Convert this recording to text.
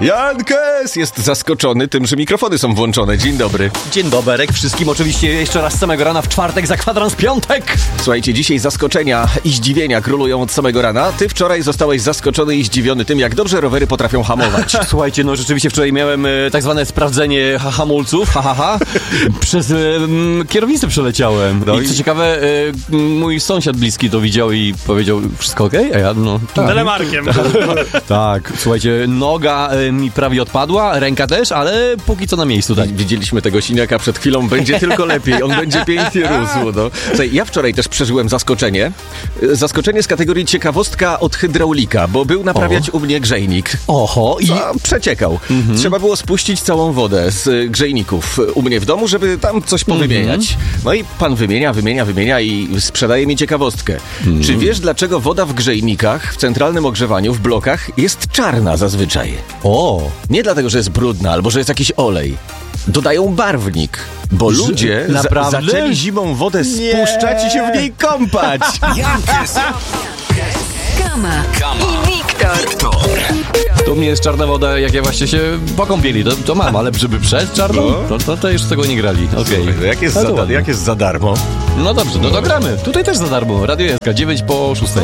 Jankes jest zaskoczony tym, że mikrofony są włączone. Dzień dobry. Dzień dobry wszystkim, oczywiście jeszcze raz z samego rana w czwartek, za kwadrans piątek. Słuchajcie, dzisiaj zaskoczenia i zdziwienia królują od samego rana. Ty wczoraj zostałeś zaskoczony i zdziwiony tym, jak dobrze rowery potrafią hamować. Słuchajcie, no rzeczywiście wczoraj miałem tak zwane sprawdzenie hamulców, przez kierownicę przeleciałem. No i co ciekawe, mój sąsiad bliski to widział i powiedział, wszystko okej? A ja, no tak. Telemarkiem. Tak, słuchajcie, noga mi prawie odpadła, ręka też, ale póki co na miejscu, tak. Widzieliśmy tego siniaka przed chwilą, będzie tylko lepiej, on będzie pięknie rósł. No. Słuchaj, ja wczoraj też przeżyłem zaskoczenie. Zaskoczenie z kategorii ciekawostka od hydraulika, bo był naprawiać u mnie grzejnik. Oho, i przeciekał. Trzeba było spuścić całą wodę z grzejników u mnie w domu, żeby tam coś powymieniać. No i pan wymienia i sprzedaje mi ciekawostkę. Czy wiesz, dlaczego woda w grzejnikach, w centralnym ogrzewaniu, w blokach jest czarna zazwyczaj? O! Nie dlatego, że jest brudna albo że jest jakiś olej. Dodają barwnik, bo ludzie zaczęli zimą wodę spuszczać i się w niej kąpać. Jankes, Kama i Wiktor. To mnie jest czarna woda, jak ja właśnie się pokąpieli, to mam, ale żeby przed czarną, to już z tego nie grali. Okej. Jak jest za darmo? No dobrze, no to gramy. Tutaj też za darmo. Radio Jaska, 9 po 6.